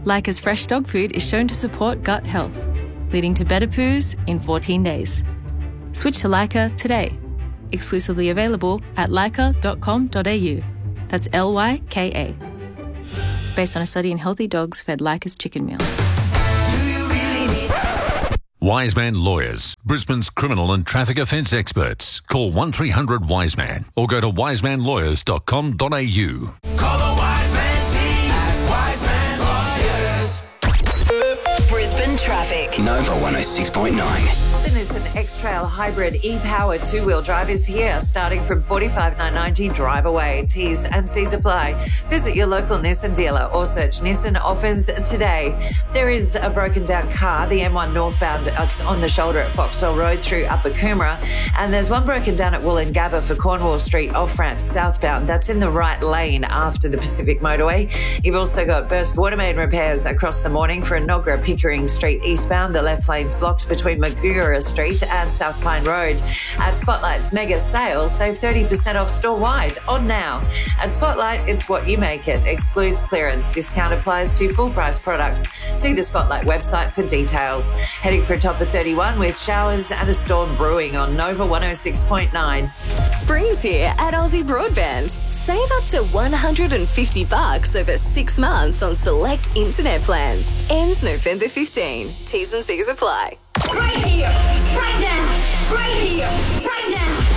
Leica's fresh dog food is shown to support gut health, leading to better poos in 14 days. Switch to Leica today. Exclusively available at leica.com.au. That's Lyka. Based on a study in healthy dogs fed Leica's chicken meal. Wiseman Lawyers, Brisbane's criminal and traffic offence experts. Call 1300 Wiseman or go to wisemanlawyers.com.au. Call the Wiseman team at Wiseman Lawyers. Brisbane traffic. Nova 106.9. The Nissan X-Trail Hybrid e-Power two-wheel drive is here, starting from $45,990. Drive away. T's and C's apply. Visit your local Nissan dealer or search Nissan offers today. There is a broken down car, the M1 northbound. It's on the shoulder at Foxwell Road through Upper Coomera, and there's one broken down at Wollongabba for Cornwall Street off-ramp southbound. That's in the right lane after the Pacific Motorway. You've also got burst water main repairs across the morning for Enoggera Pickering Street eastbound. The left lane's blocked between Magura Street and South Pine Road. At Spotlight's mega sale, save 30% off store-wide. On now. At Spotlight, it's what you make it. Excludes clearance. Discount applies to full-price products. See the Spotlight website for details. Heading for a top of 31 with showers and a storm brewing on Nova 106.9. Spring's here at Aussie Broadband. Save up to $150 over 6 months on select internet plans. Ends November 15. T's and C's apply. Right here, right now, right here, right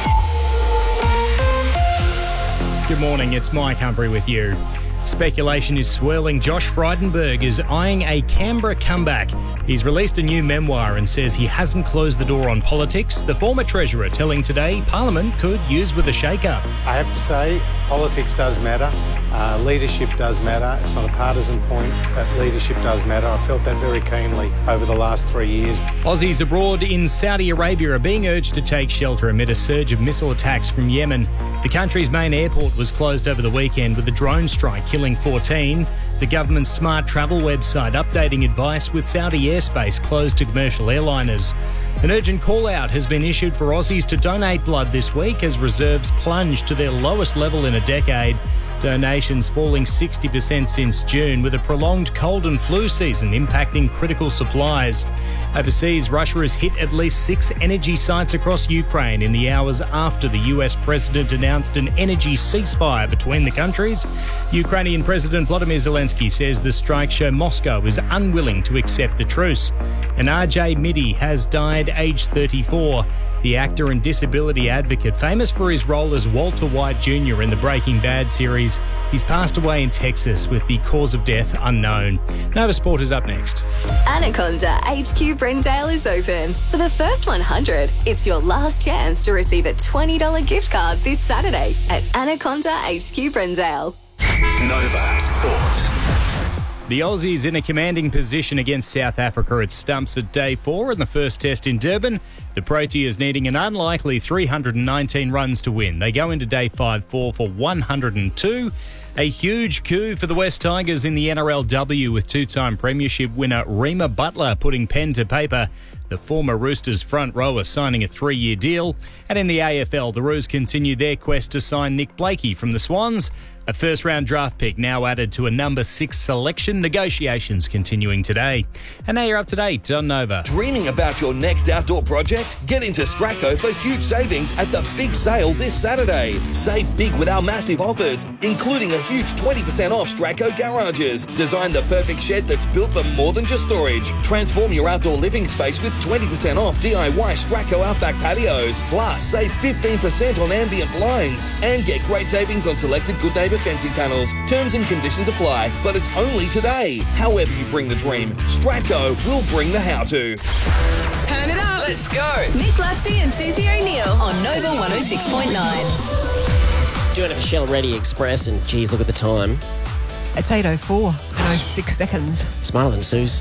now. Good morning, it's Mike Humphrey with you. Speculation is swirling. Josh Frydenberg is eyeing a Canberra comeback. He's released a new memoir and says he hasn't closed the door on politics. The former Treasurer telling Today Parliament could use with a shake-up. I have to say, politics does matter. Leadership does matter. It's not a partisan point, but leadership does matter. I felt that very keenly over the last 3 years. Aussies abroad in Saudi Arabia are being urged to take shelter amid a surge of missile attacks from Yemen. The country's main airport was closed over the weekend with a drone strike killing 14. The government's smart travel website updating advice with Saudi airspace closed to commercial airliners. An urgent call-out has been issued for Aussies to donate blood this week as reserves plunge to their lowest level in a decade. Donations falling 60% since June, with a prolonged cold and flu season impacting critical supplies. Overseas, Russia has hit at least 6 energy sites across Ukraine in the hours after the US president announced an energy ceasefire between the countries. Ukrainian President Volodymyr Zelensky says the strikes show Moscow is unwilling to accept the truce. And RJ Middy has died aged 34. The actor and disability advocate, famous for his role as Walter White Jr. in the Breaking Bad series, he's passed away in Texas with the cause of death unknown. Nova Sport is up next. Anaconda HQ Brendale is open. For the first 100, it's your last chance to receive a $20 gift card this Saturday at Anaconda HQ Brendale. Nova Sport. The Aussies in a commanding position against South Africa at stumps at day 4 in the first test in Durban. The Proteas needing an unlikely 319 runs to win. They go into day 5 for 102. A huge coup for the West Tigers in the NRLW with two-time premiership winner Rima Butler putting pen to paper. The former Roosters front rower signing a 3-year deal. And in the AFL, the Roos continue their quest to sign Nick Blakey from the Swans. A first-round draft pick now added to a number 6 selection. Negotiations continuing today. And now you're up to date on Nova. Dreaming about your next outdoor project? Get into Stratco for huge savings at the big sale this Saturday. Save big with our massive offers, including a huge 20% off Stratco garages. Design the perfect shed that's built for more than just storage. Transform your outdoor living space with 20% off DIY Stratco Outback patios. Plus, save 15% on ambient blinds. And get great savings on selected Good Neighbour fencing panels. Terms and conditions apply, but it's only today. However you bring the dream, Stratco will bring the how-to. Turn it up. Let's go. Nick Lutzi and Susie O'Neill on Nova 106.9. Doing a Michelle Reddy Express, and geez, look at the time. It's 8:04. 6 seconds. Smarter than Sue's.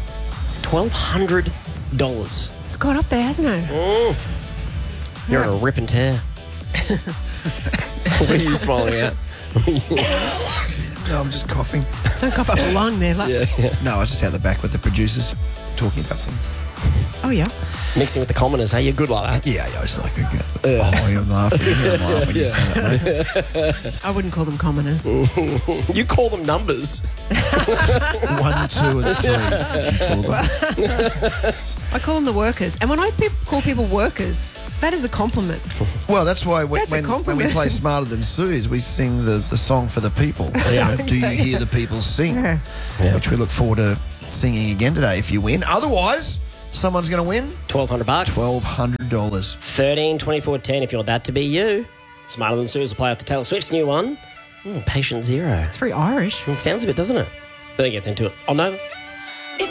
$1,200. It's gone up there, hasn't it? You're on a rip and tear. What are you smiling at? No, I'm just coughing. Don't cough up a lung there, Lutz. Yeah. No, I was just out the back with the producers talking about things. Oh, yeah. Mixing with the commoners, hey? You're good like that. Yeah, I just like to Oh, you're laughing. You're laughing when you say that, mate. I wouldn't call them commoners. You call them numbers. 1, 2, and 3. You call them. I call them the workers. And when I call people workers, that is a compliment. Well, that's why That's a when we compliment. play Smarter Than Suze, we sing the song for the people. Yeah. Do you hear the people sing? Yeah. Which we look forward to singing again today if you win. Otherwise, someone's going to win $1,200. $1,200. 13, 24, 10 if you want that to be you. Smarter Than Suze will play after Taylor Swift's new one. Patient Zero. It's very Irish. It sounds a bit, doesn't it? But it gets into it. On Nova.